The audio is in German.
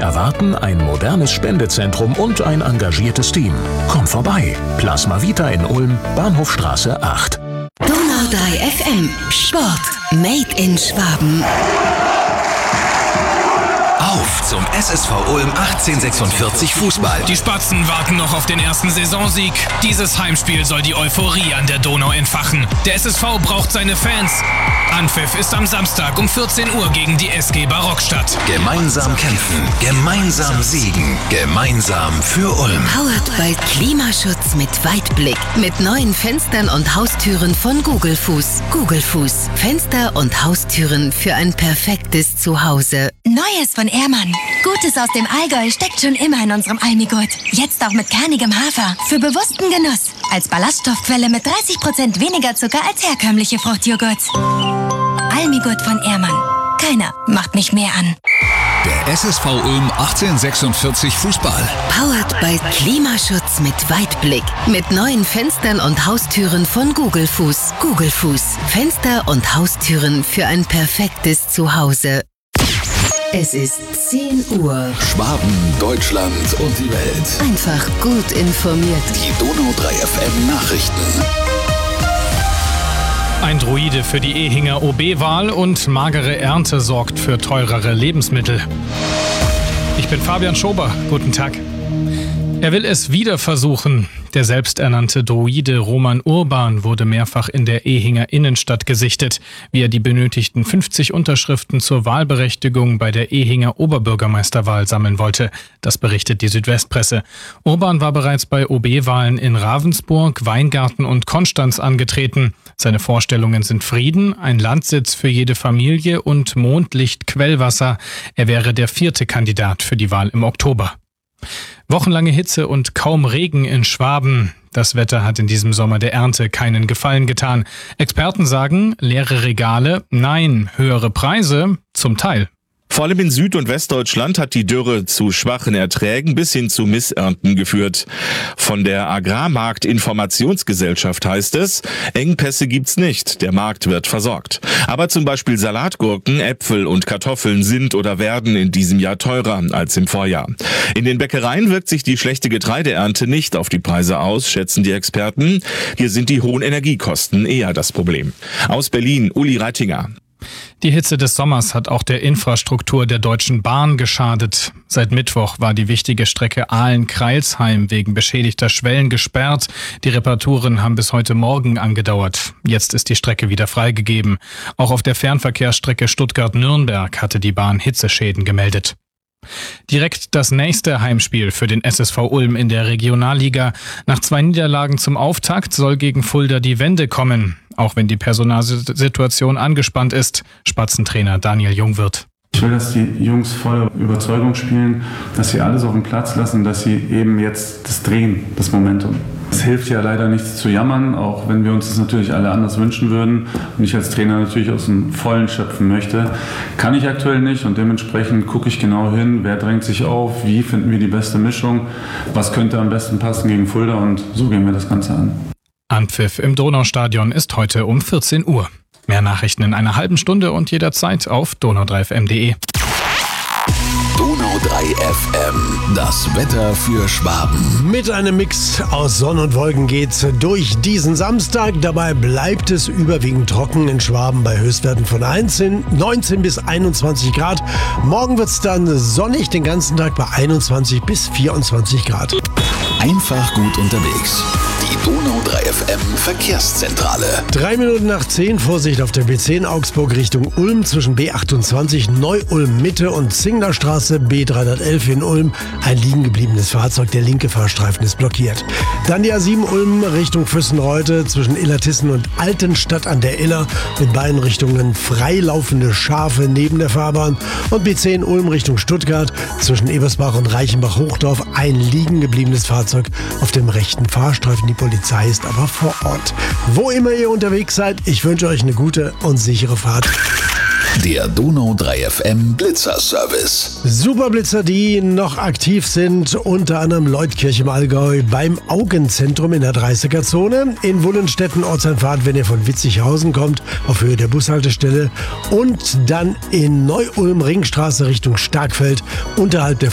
erwarten ein modernes Spendezentrum und ein engagiertes Team. Komm vorbei. Plasma Vita in Ulm, Bahnhofstraße 8. Donau 3 FM. Sport. Made in Schwaben. Auf zum SSV Ulm 1846 Fußball. Die Spatzen warten noch auf den ersten Saisonsieg. Dieses Heimspiel soll die Euphorie an der Donau entfachen. Der SSV braucht seine Fans. Anpfiff ist am Samstag um 14 Uhr gegen die SG Barockstadt. Gemeinsam kämpfen, gemeinsam siegen, gemeinsam für Ulm. Powered by Klimaschutz mit Weitblick. Mit neuen Fenstern und Haustüren von Gugelfuß. Gugelfuß. Fenster und Haustüren für ein perfektes Zuhause. Neues von Ehrmann. Gutes aus dem Allgäu steckt schon immer in unserem Almigurt. Jetzt auch mit kernigem Hafer. Für bewussten Genuss. Als Ballaststoffquelle mit 30% weniger Zucker als herkömmliche Fruchtjoghurts. Almigurt von Ehrmann. Keiner macht mich mehr an. Der SSV Ulm 1846 Fußball. Powered by Klimaschutz mit Weitblick. Mit neuen Fenstern und Haustüren von Gugelfuß. Gugelfuß. Fenster und Haustüren für ein perfektes Zuhause. Es ist 10 Uhr. Schwaben, Deutschland und die Welt. Einfach gut informiert. Die Donau 3 FM Nachrichten. Ein Druide für die Ehinger OB-Wahl und magere Ernte sorgt für teurere Lebensmittel. Ich bin Fabian Schober. Guten Tag. Er will es wieder versuchen. Der selbsternannte Druide Roman Urban wurde mehrfach in der Ehinger Innenstadt gesichtet, wie er die benötigten 50 Unterschriften zur Wahlberechtigung bei der Ehinger Oberbürgermeisterwahl sammeln wollte. Das berichtet die Südwestpresse. Urban war bereits bei OB-Wahlen in Ravensburg, Weingarten und Konstanz angetreten. Seine Vorstellungen sind Frieden, ein Landsitz für jede Familie und Mondlicht-Quellwasser. Er wäre der 4. Kandidat für die Wahl im Oktober. Wochenlange Hitze und kaum Regen in Schwaben. Das Wetter hat in diesem Sommer der Ernte keinen Gefallen getan. Experten sagen, leere Regale, nein, höhere Preise, zum Teil. Vor allem in Süd- und Westdeutschland hat die Dürre zu schwachen Erträgen bis hin zu Missernten geführt. Von der Agrarmarktinformationsgesellschaft heißt es, Engpässe gibt's nicht, der Markt wird versorgt. Aber zum Beispiel Salatgurken, Äpfel und Kartoffeln sind oder werden in diesem Jahr teurer als im Vorjahr. In den Bäckereien wirkt sich die schlechte Getreideernte nicht auf die Preise aus, schätzen die Experten. Hier sind die hohen Energiekosten eher das Problem. Aus Berlin, Uli Reitinger. Die Hitze des Sommers hat auch der Infrastruktur der Deutschen Bahn geschadet. Seit Mittwoch war die wichtige Strecke Aalen-Kreilsheim wegen beschädigter Schwellen gesperrt. Die Reparaturen haben bis heute Morgen angedauert. Jetzt ist die Strecke wieder freigegeben. Auch auf der Fernverkehrsstrecke Stuttgart-Nürnberg hatte die Bahn Hitzeschäden gemeldet. Direkt das nächste Heimspiel für den SSV Ulm in der Regionalliga. Nach 2 Niederlagen zum Auftakt soll gegen Fulda die Wende kommen. Auch wenn die Personalsituation angespannt ist. Spatzentrainer Daniel Jungwirth. Ich will, dass die Jungs voller Überzeugung spielen, dass sie alles auf den Platz lassen, dass sie eben jetzt das drehen, das Momentum. Es hilft ja leider nichts zu jammern, auch wenn wir uns das natürlich alle anders wünschen würden und ich als Trainer natürlich aus dem Vollen schöpfen möchte. Kann ich aktuell nicht und dementsprechend gucke ich genau hin, wer drängt sich auf, wie finden wir die beste Mischung, was könnte am besten passen gegen Fulda und so gehen wir das Ganze an. Anpfiff im Donaustadion ist heute um 14 Uhr. Mehr Nachrichten in einer halben Stunde und jederzeit auf donau3fm.de. Donau 3 FM, das Wetter für Schwaben. Mit einem Mix aus Sonne und Wolken geht's durch diesen Samstag. Dabei bleibt es überwiegend trocken in Schwaben bei Höchstwerten von 19 bis 21 Grad. Morgen wird's dann sonnig den ganzen Tag bei 21 bis 24 Grad. Einfach gut unterwegs. Die Donau 3 FM Verkehrszentrale. 3 Minuten nach 10, Vorsicht auf der B10 Augsburg Richtung Ulm zwischen B28 Neu-Ulm Mitte und Zinglerstraße B311 in Ulm. Ein liegen gebliebenes Fahrzeug, der linke Fahrstreifen ist blockiert. Dann die A7 Ulm Richtung Füssenreute zwischen Illertissen und Altenstadt an der Iller. In beiden Richtungen freilaufende Schafe neben der Fahrbahn. Und B10 Ulm Richtung Stuttgart zwischen Ebersbach und Reichenbach-Hochdorf. Ein liegen gebliebenes Fahrzeug auf dem rechten Fahrstreifen. Die Polizei ist aber vor Ort. Wo immer ihr unterwegs seid, ich wünsche euch eine gute und sichere Fahrt. Der Donau 3 FM Blitzer-Service. Superblitzer, die noch aktiv sind, unter anderem Leutkirch im Allgäu beim Augenzentrum in der 30er-Zone, in Wullenstetten Ortseinfahrt, wenn ihr von Witzighausen kommt, auf Höhe der Bushaltestelle und dann in Neu-Ulm Ringstraße Richtung Starkfeld unterhalb der